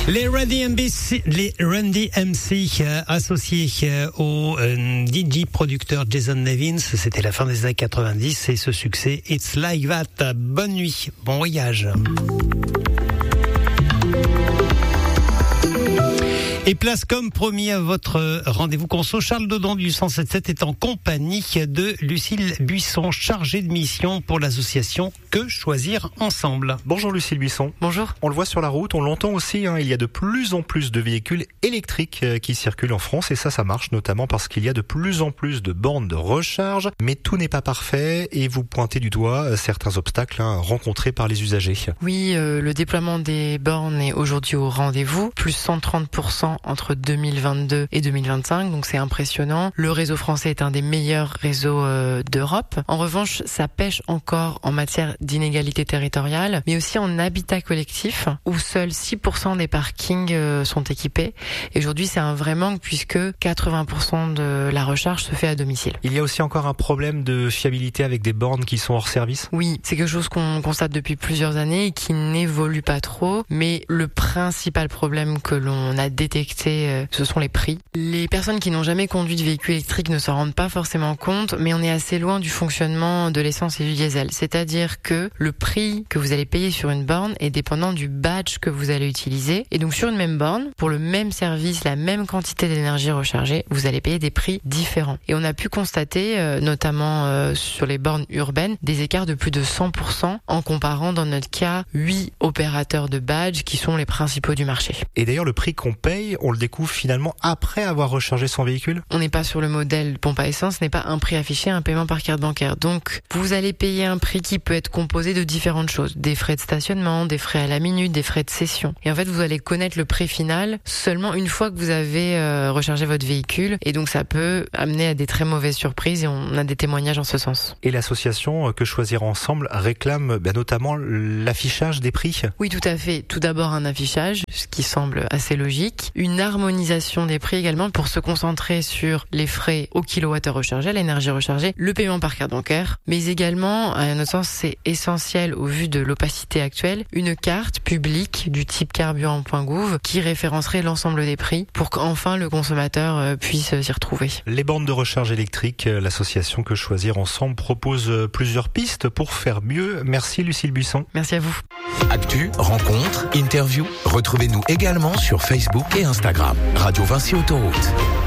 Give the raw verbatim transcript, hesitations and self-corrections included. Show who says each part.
Speaker 1: Les Randy M C, les Randy M C euh, associés euh, au euh, D J producteur Jason Nevins, c'était la fin des années quatre-vingt-dix et ce succès It's Like That. Bonne nuit, bon voyage. Et place comme promis à votre rendez-vous conso. Charles Dodon du cent sept sept est en compagnie de Lucille Buisson, chargée de mission pour l'association Que Choisir Ensemble.
Speaker 2: Bonjour Lucille Buisson.
Speaker 3: Bonjour.
Speaker 2: On le voit sur la route, on l'entend aussi, hein, il y a de plus en plus de véhicules électriques euh, qui circulent en France et ça, ça marche notamment parce qu'il y a de plus en plus de bornes de recharge. Mais tout n'est pas parfait et vous pointez du doigt euh, certains obstacles hein, rencontrés par les usagers.
Speaker 3: Oui, euh, le déploiement des bornes est aujourd'hui au rendez-vous, plus cent trente pour cent entre deux mille vingt-deux et deux mille vingt-cinq, donc c'est impressionnant. Le réseau français est un des meilleurs réseaux euh, d'Europe. En revanche, ça pêche encore en matière d'inégalité territoriale, mais aussi en habitat collectif, où seuls six pour cent des parkings euh, sont équipés. Et aujourd'hui, c'est un vrai manque puisque quatre-vingts pour cent de la recharge se fait à domicile.
Speaker 2: Il y a aussi encore un problème de fiabilité avec des bornes qui sont hors service.
Speaker 3: Oui, c'est quelque chose qu'on constate depuis plusieurs années et qui n'évolue pas trop, mais le principal problème que l'on a détecté ce sont les prix. Les personnes qui n'ont jamais conduit de véhicule électrique ne s'en rendent pas forcément compte, mais on est assez loin du fonctionnement de l'essence et du diesel. C'est-à-dire que le prix que vous allez payer sur une borne est dépendant du badge que vous allez utiliser. Et donc sur une même borne, pour le même service, la même quantité d'énergie rechargée, vous allez payer des prix différents. Et on a pu constater, euh, notamment euh, sur les bornes urbaines, des écarts de plus de cent pour cent en comparant dans notre cas huit opérateurs de badge qui sont les principaux du marché.
Speaker 2: Et d'ailleurs le prix qu'on paye, on le découvre finalement après avoir rechargé son véhicule.
Speaker 3: On n'est pas sur le modèle pompe à essence, ce n'est pas un prix affiché, un paiement par carte bancaire. Donc, vous allez payer un prix qui peut être composé de différentes choses. Des frais de stationnement, des frais à la minute, des frais de cession. Et en fait, vous allez connaître le prix final seulement une fois que vous avez euh, rechargé votre véhicule. Et donc, ça peut amener à des très mauvaises surprises et on a des témoignages en ce sens.
Speaker 2: Et l'association Que Choisir Ensemble réclame ben, notamment l'affichage des prix.
Speaker 3: Oui, tout à fait. Tout d'abord, un affichage, ce qui semble assez logique. Une harmonisation des prix également pour se concentrer sur les frais au kilowattheure rechargé, l'énergie rechargée, le paiement par carte bancaire, mais également, à notre sens, c'est essentiel au vu de l'opacité actuelle, une carte publique du type carburant point gouv qui référencerait l'ensemble des prix pour qu'enfin le consommateur puisse s'y retrouver.
Speaker 2: Les bornes de recharge électrique, l'association Que Choisir Ensemble propose plusieurs pistes pour faire mieux. Merci Lucille Buisson.
Speaker 3: Merci à vous.
Speaker 4: Actu, rencontres, interviews, retrouvez-nous également sur Facebook et Instagram. Radio Vinci Autoroute.